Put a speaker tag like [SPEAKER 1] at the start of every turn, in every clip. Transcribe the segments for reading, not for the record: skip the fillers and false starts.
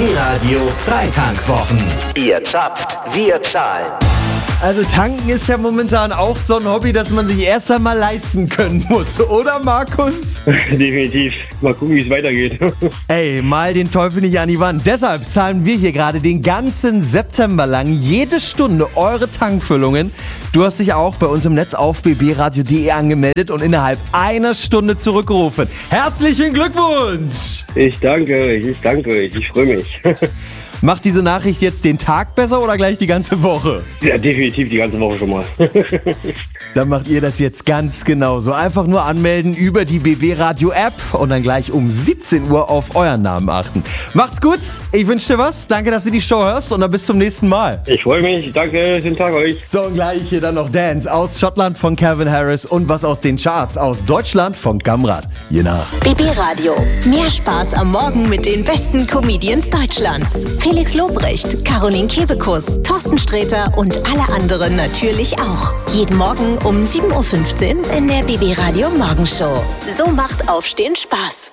[SPEAKER 1] BB-Radio Freitankwwochen. Ihr zappt, wir zahlen.
[SPEAKER 2] Also tanken ist ja momentan auch so ein Hobby, das man sich erst einmal leisten können muss, oder Markus?
[SPEAKER 3] Definitiv. Mal gucken, wie es weitergeht.
[SPEAKER 2] Ey, mal den Teufel nicht an die Wand. Deshalb zahlen wir hier gerade den ganzen September lang jede Stunde eure Tankfüllungen. Du hast dich auch bei uns im Netz auf bbradio.de angemeldet und innerhalb einer Stunde zurückgerufen. Herzlichen Glückwunsch!
[SPEAKER 3] Ich danke euch. Ich freue mich.
[SPEAKER 2] Macht diese Nachricht jetzt den Tag besser oder gleich die ganze Woche?
[SPEAKER 3] Ja, definitiv die ganze Woche schon mal.
[SPEAKER 2] Dann macht ihr das jetzt ganz genauso. Einfach nur anmelden über die BB Radio App und dann gleich um 17 Uhr auf euren Namen achten. Macht's gut, ich wünsche dir was. Danke, dass du die Show hörst und dann bis zum nächsten Mal.
[SPEAKER 3] Ich freue mich. Danke, schönen Tag euch.
[SPEAKER 2] So, und gleich hier dann noch Dance aus Schottland von Calvin Harris und was aus den Charts aus Deutschland von Kamrat. Je nach.
[SPEAKER 4] BB Radio. Mehr Spaß am Morgen mit den besten Comedians Deutschlands. Felix Lobrecht, Caroline Kebekus, Thorsten Sträter und alle anderen natürlich auch. Jeden Morgen um 7.15 Uhr in der BB Radio Morgenshow. So macht Aufstehen Spaß.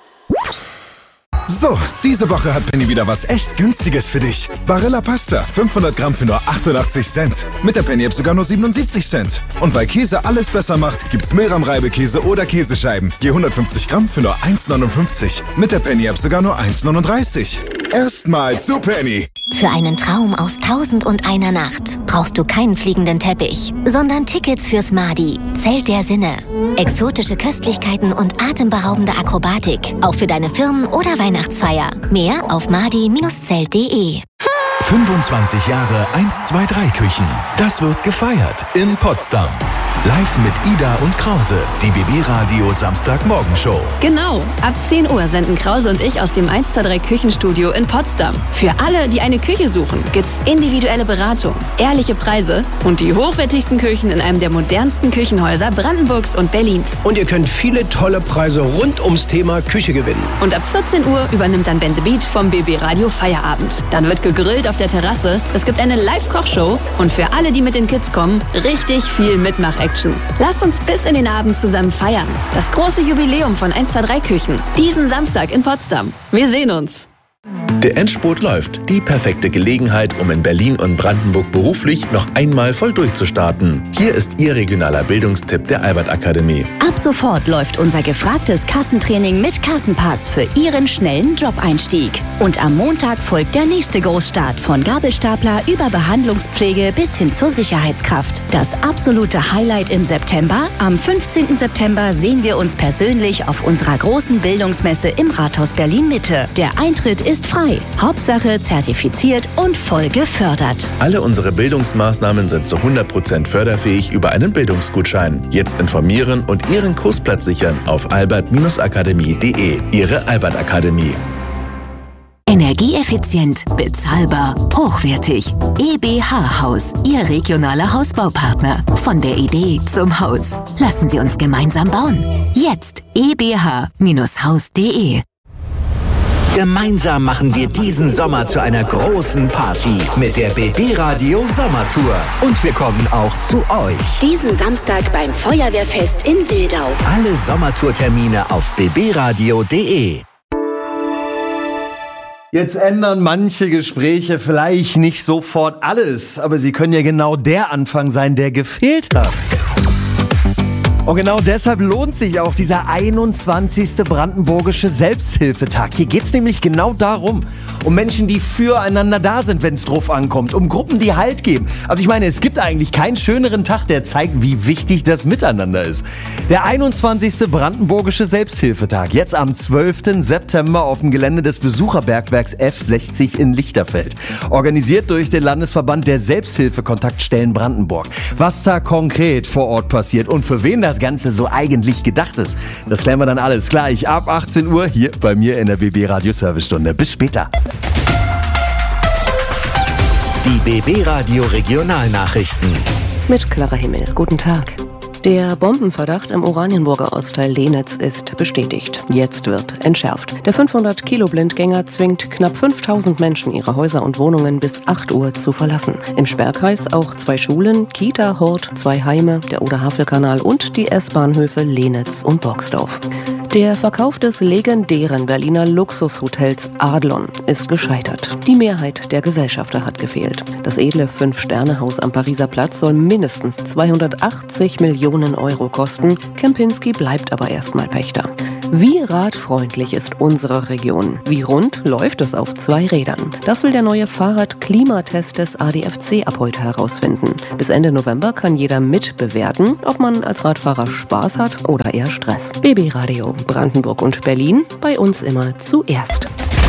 [SPEAKER 5] So, diese Woche hat Penny wieder was echt Günstiges für dich. Barilla Pasta, 500 Gramm für nur 88 Cent. Mit der Penny-App sogar nur 77 Cent. Und weil Käse alles besser macht, gibt's Milram-Reibekäse oder Käsescheiben. Je 150 Gramm für nur 1,59. Mit der Penny-App sogar nur 1,39. Erstmal zu Penny.
[SPEAKER 4] Für einen Traum aus 1001 Nacht brauchst du keinen fliegenden Teppich, sondern Tickets fürs Madi, Zelt der Sinne. Exotische Köstlichkeiten und atemberaubende Akrobatik, auch für deine Firmen- oder Weihnachtsfeier. Mehr auf madi-zelt.de.
[SPEAKER 5] 25 Jahre 123 Küchen. Das wird gefeiert in Potsdam. Live mit Ida und Krause, die BB-Radio Samstagmorgenshow.
[SPEAKER 6] Genau, ab 10 Uhr senden Krause und ich aus dem 123 Küchenstudio in Potsdam. Für alle, die eine Küche suchen, gibt's individuelle Beratung, ehrliche Preise und die hochwertigsten Küchen in einem der modernsten Küchenhäuser Brandenburgs und Berlins.
[SPEAKER 7] Und ihr könnt viele tolle Preise rund ums Thema Küche gewinnen.
[SPEAKER 6] Und ab 14 Uhr übernimmt dann Ben the Beat vom BB Radio Feierabend. Dann wird gegrillt auf der Terrasse, es gibt eine Live-Kochshow und für alle, die mit den Kids kommen, richtig viel Mitmach-Action. Lasst uns bis in den Abend zusammen feiern. Das große Jubiläum von 123 Küchen. Diesen Samstag in Potsdam. Wir sehen uns.
[SPEAKER 8] Der Endspurt läuft. Die perfekte Gelegenheit, um in Berlin und Brandenburg beruflich noch einmal voll durchzustarten. Hier ist Ihr regionaler Bildungstipp der Albert Akademie.
[SPEAKER 9] Ab sofort läuft unser gefragtes Kassentraining mit Kassenpass für Ihren schnellen Job-Einstieg. Und am Montag folgt der nächste Großstart von Gabelstapler über Behandlungspflege bis hin zur Sicherheitskraft. Das absolute Highlight im September. Am 15. September sehen wir uns persönlich auf unserer großen Bildungsmesse im Rathaus Berlin-Mitte. Der Eintritt ist frei. Hauptsache zertifiziert und voll gefördert.
[SPEAKER 8] Alle unsere Bildungsmaßnahmen sind zu 100% förderfähig über einen Bildungsgutschein. Jetzt informieren und Ihren Kursplatz sichern auf albert-akademie.de. Ihre Albert Akademie.
[SPEAKER 4] Energieeffizient, bezahlbar, hochwertig. EBH Haus, Ihr regionaler Hausbaupartner. Von der Idee zum Haus. Lassen Sie uns gemeinsam bauen. Jetzt ebh-haus.de.
[SPEAKER 1] Gemeinsam machen wir diesen Sommer zu einer großen Party mit der BB-Radio Sommertour. Und wir kommen auch zu euch.
[SPEAKER 9] Diesen Samstag beim Feuerwehrfest in Wildau.
[SPEAKER 1] Alle Sommertourtermine auf bbradio.de.
[SPEAKER 2] Jetzt ändern manche Gespräche vielleicht nicht sofort alles, aber sie können ja genau der Anfang sein, der gefehlt hat. Und genau deshalb lohnt sich auch dieser 21. Brandenburgische Selbsthilfetag. Hier geht es nämlich genau darum, um Menschen, die füreinander da sind, wenn es drauf ankommt, um Gruppen, die Halt geben. Also ich meine, es gibt eigentlich keinen schöneren Tag, der zeigt, wie wichtig das Miteinander ist. Der 21. Brandenburgische Selbsthilfetag, jetzt am 12. September auf dem Gelände des Besucherbergwerks F60 in Lichterfeld. Organisiert durch den Landesverband der Selbsthilfekontaktstellen Brandenburg. Was da konkret vor Ort passiert und für wen das Ganze so eigentlich gedacht ist, das klären wir dann alles gleich ab 18 Uhr hier bei mir in der BB Radio Servicestunde. Bis später.
[SPEAKER 1] Die BB Radio Regionalnachrichten.
[SPEAKER 10] Mit Clara Himmel. Guten Tag. Der Bombenverdacht im Oranienburger Ortsteil Lehnitz ist bestätigt. Jetzt wird entschärft. Der 500-Kilo-Blindgänger zwingt knapp 5000 Menschen, ihre Häuser und Wohnungen bis 8 Uhr zu verlassen. Im Sperrkreis auch 2 Schulen, Kita, Hort, 2 Heime, der Oder-Havel-Kanal und die S-Bahnhöfe Lehnitz und Borgsdorf. Der Verkauf des legendären Berliner Luxushotels Adlon ist gescheitert. Die Mehrheit der Gesellschafter hat gefehlt. Das edle 5-Sterne-Haus am Pariser Platz soll mindestens 280 Millionen Euro kosten. Kempinski bleibt aber erstmal Pächter. Wie radfreundlich ist unsere Region? Wie rund läuft es auf 2 Rädern? Das will der neue Fahrrad-Klimatest des ADFC ab heute herausfinden. Bis Ende November kann jeder mitbewerten, ob man als Radfahrer Spaß hat oder eher Stress. BB Radio Brandenburg und Berlin, bei uns immer zuerst.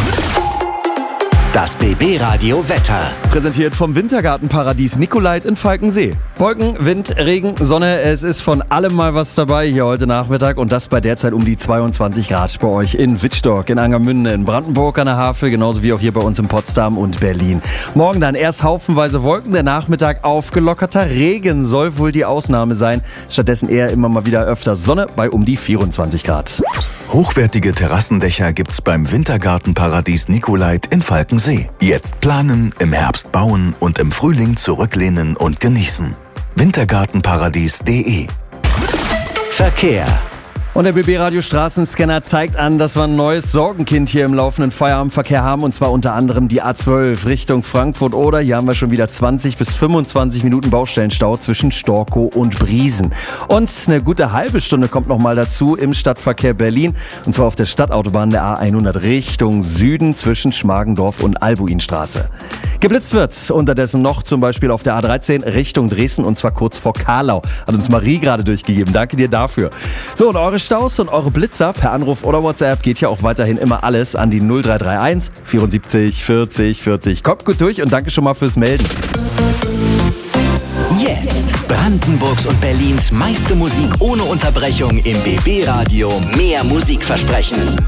[SPEAKER 1] Das BB Radio Wetter.
[SPEAKER 2] Präsentiert vom Wintergartenparadies Nicolait in Falkensee. Wolken, Wind, Regen, Sonne, es ist von allem mal was dabei hier heute Nachmittag und das bei derzeit um die 22 Grad bei euch in Wittstock, in Angermünde, in Brandenburg an der Havel, genauso wie auch hier bei uns in Potsdam und Berlin. Morgen dann erst haufenweise Wolken, der Nachmittag aufgelockerter Regen soll wohl die Ausnahme sein. Stattdessen eher immer mal wieder öfter Sonne bei um die 24 Grad.
[SPEAKER 5] Hochwertige Terrassendächer gibt's beim Wintergartenparadies Nicolait in Falkensee. Jetzt planen, im Herbst bauen und im Frühling zurücklehnen und genießen. Wintergartenparadies.de.
[SPEAKER 1] Verkehr.
[SPEAKER 2] Und der BB-Radio Straßenscanner zeigt an, dass wir ein neues Sorgenkind hier im laufenden Feierabendverkehr haben. Und zwar unter anderem die A12 Richtung Frankfurt oder. Hier haben wir schon wieder 20 bis 25 Minuten Baustellenstau zwischen Storkow und Briesen. Und eine gute halbe Stunde kommt noch mal dazu im Stadtverkehr Berlin. Und zwar auf der Stadtautobahn der A100 Richtung Süden zwischen Schmargendorf und Albuinstraße. Geblitzt wird unterdessen noch zum Beispiel auf der A13 Richtung Dresden und zwar kurz vor Karlau. Hat uns Marie gerade durchgegeben. Danke dir dafür. So, und eure Staus und eure Blitzer per Anruf oder WhatsApp geht ja auch weiterhin immer alles an die 0331 74 40 40. Kommt gut durch und danke schon mal fürs Melden.
[SPEAKER 1] Jetzt Brandenburgs und Berlins meiste Musik ohne Unterbrechung im BB Radio. Mehr Musikversprechen.